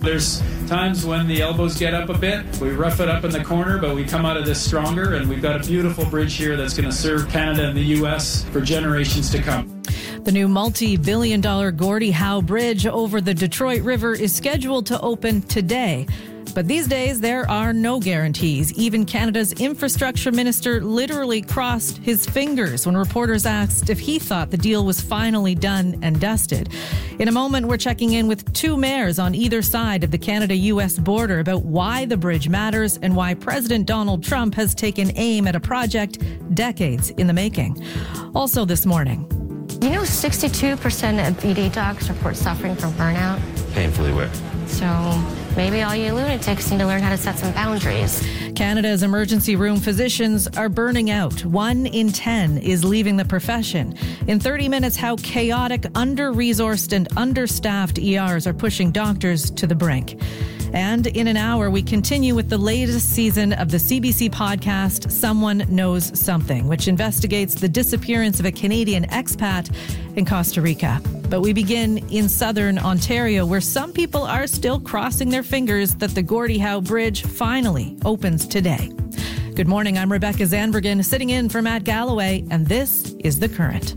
There's times when the elbows get up a bit. We rough it up in the corner, but we come out of this stronger, and we've got a beautiful bridge here that's going to serve Canada and the U.S. for generations to come. The new multi-billion-dollar Gordie Howe Bridge over the Detroit River is scheduled to open today. But these days, there are no guarantees. Even Canada's infrastructure minister literally crossed his fingers when reporters asked if he thought the deal was finally done and dusted. In a moment, we're checking in with two mayors on either side of the Canada-U.S. border about why the bridge matters and why President Donald Trump has taken aim at a project decades in the making. Also this morning. 62% of ED docs report suffering from burnout. Painfully aware. So maybe all you lunatics need to learn how to set some boundaries. Canada's emergency room physicians are burning out. 1 in 10 is leaving the profession. In 30 minutes, how chaotic, under-resourced and understaffed ERs are pushing doctors to the brink. And in an hour, we continue with the latest season of the CBC podcast, Someone Knows Something, which investigates the disappearance of a Canadian expat in Costa Rica. But we begin in southern Ontario, where some people are still crossing their fingers that the Gordie Howe Bridge finally opens today. Good morning, I'm Rebecca Zandbergen, sitting in for Matt Galloway, and this is The Current.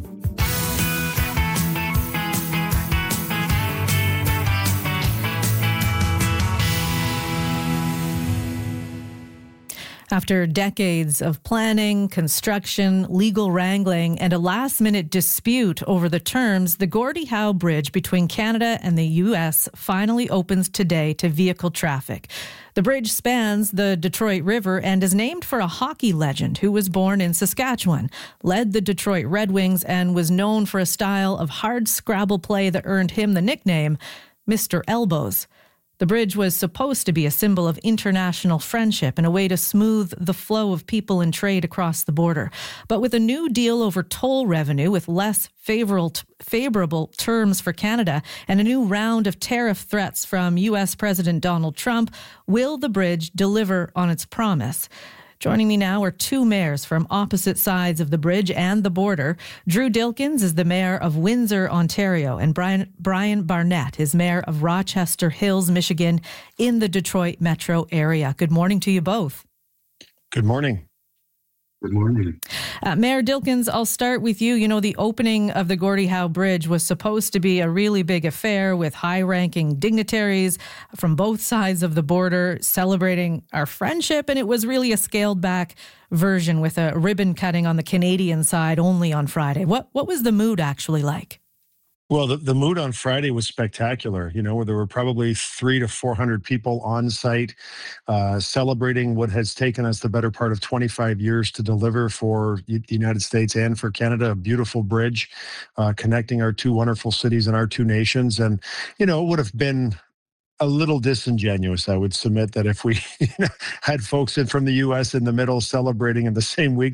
After decades of planning, construction, legal wrangling, and a last-minute dispute over the terms, the Gordie Howe Bridge between Canada and the U.S. finally opens today to vehicle traffic. The bridge spans the Detroit River and is named for a hockey legend who was born in Saskatchewan, led the Detroit Red Wings, and was known for a style of hard Scrabble play that earned him the nickname Mr. Elbows. The bridge was supposed to be a symbol of international friendship and a way to smooth the flow of people and trade across the border. But with a new deal over toll revenue with less favorable terms for Canada and a new round of tariff threats from U.S. President Donald Trump, will the bridge deliver on its promise? Joining me now are two mayors from opposite sides of the bridge and the border. Drew Dilkens is the mayor of Windsor, Ontario, and Brian Barnett is mayor of Rochester Hills, Michigan, in the Detroit metro area. Good morning to you both. Good morning. Good morning. Mayor Dilkens, I'll start with you. You know, the opening of the Gordie Howe Bridge was supposed to be a really big affair with high-ranking dignitaries from both sides of the border celebrating our friendship, and it was really a scaled-back version with a ribbon cutting on the Canadian side only on Friday. What was the mood actually like? Well, the mood on Friday was spectacular, where there were probably 300 to 400 people on site celebrating what has taken us the better part of 25 years to deliver for the United States and for Canada, a beautiful bridge connecting our two wonderful cities and our two nations. And, it would have been a little disingenuous, I would submit, that if we had folks in from the U.S. in the middle celebrating in the same week